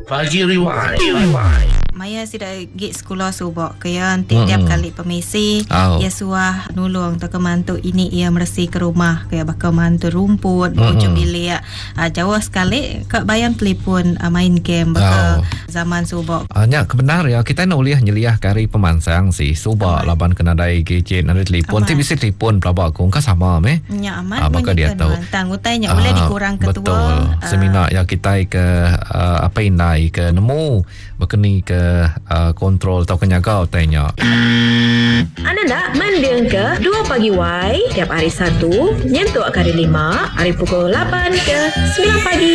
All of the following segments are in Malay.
Pagi Rewind. Maya sudah pergi sekolah subak kaya tiap kali pemisi ia suah nulung tak kemantu ini ia bersih ke rumah kaya bakal mantu rumput ujung bilik jauh sekali kak bayang telefon main game bakal zaman subak. Nya kebenar ya kita nak uliah nyeliah kari pemansang si subak laban kena dai gadget ada telefon ti bisa telefon pelabak kong ka sama meh. Nya aman bakal dia tahu. Tangutanya boleh dikurang ketua. Betul. Seminar ya kita ke apa indai ke nemu berkeni ke kontrol atau kenyagau tanya. Anda nak mendeng ke 2 pagi Y tiap hari Sabtu nyentuk ke hari 5 hari pukul 8 ke 9 pagi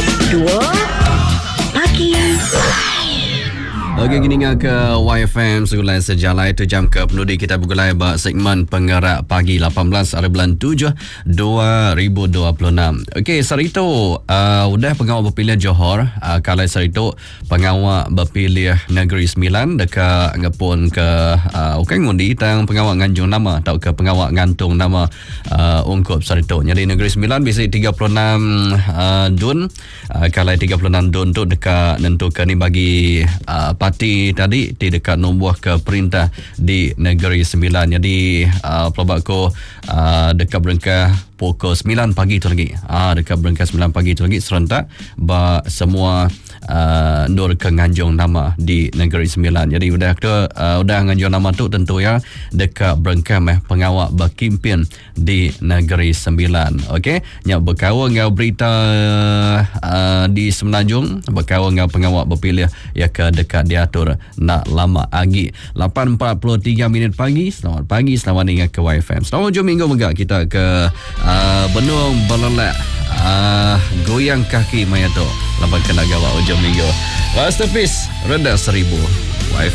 2 pagi. Okey, kini ke YFM segulai sejalan itu jam ke penudi kita bergulai bak segmen penggerak pagi 18 hari bulan 7 2026. Okey, hari itu udah pengawal berpilihan Johor, kalau hari itu pengawal berpilih Negeri Sembilan dekat ngepun ke bukan ngundi tang pengawal nganjung nama atau ke pengawal ngantung nama ungkup hari itu. Jadi Negeri Sembilan bisa 36 dun, kalau 36 dun tu dekat nentukan ni bagi parti tadi di dekat nombor ke perintah di Negeri Sembilan. Jadi pelabak ko dekat berengkah pukul 9 pagi tu lagi. Dekat berengkah 9 pagi tu lagi serentak ba semua nur ke nganjung nama di Negeri Sembilan. Jadi udah nganjung nama tu tentu ya dekat berengkah pengawal berkimpin di Negeri Sembilan. Okey, nya berkawal ngau berita di Semenanjung, berkawal ngau pengawal berpilih ya ke dekat diatur nak lama agi 8.43 minit pagi. Selamat pagi, selamat ingat ke YFM. Selamat hujung minggu megak kita ke Benung Belelak goyang kaki maya tu lapan kena gawak hujung minggu. Masterpiece rendah 1000 YFM.